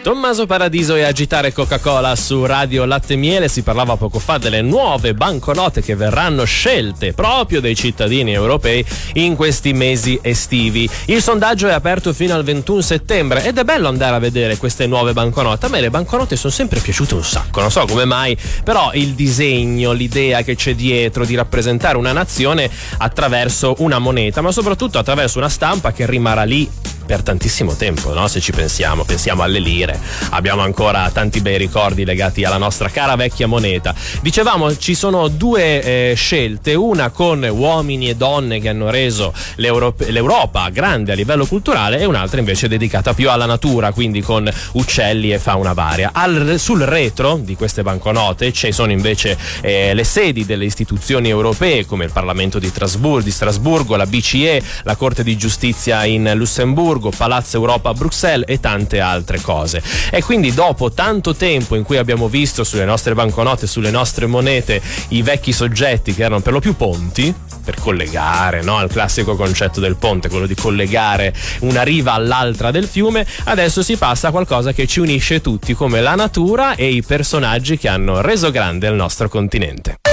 Tommaso Paradiso e Agitare Coca-Cola su Radio Latte e Miele. Si parlava poco fa delle nuove banconote che verranno scelte proprio dai cittadini europei in questi mesi estivi. Il sondaggio è aperto fino al 21 settembre ed è bello andare a vedere queste nuove banconote. A me le banconote sono sempre piaciute un sacco, non so come mai, però il disegno, l'idea che c'è dietro di rappresentare una nazione attraverso una moneta, ma soprattutto attraverso una stampa che rimarrà lì per tantissimo tempo, no? Se ci pensiamo alle lire, abbiamo ancora tanti bei ricordi legati alla nostra cara vecchia moneta. Dicevamo, ci sono due scelte, una con uomini e donne che hanno reso l'Europa grande a livello culturale e un'altra invece dedicata più alla natura, quindi con uccelli e fauna varia. Sul retro di queste banconote ci sono invece le sedi delle istituzioni europee come il Parlamento di Strasburgo, la BCE, la Corte di Giustizia in Lussemburgo, Palazzo Europa a Bruxelles e tante altre cose. E quindi dopo tanto tempo in cui abbiamo visto sulle nostre banconote, sulle nostre monete, i vecchi soggetti che erano per lo più ponti per collegare, no? Il classico concetto del ponte, quello di collegare una riva all'altra del fiume, adesso si passa a qualcosa che ci unisce tutti come la natura e i personaggi che hanno reso grande il nostro continente.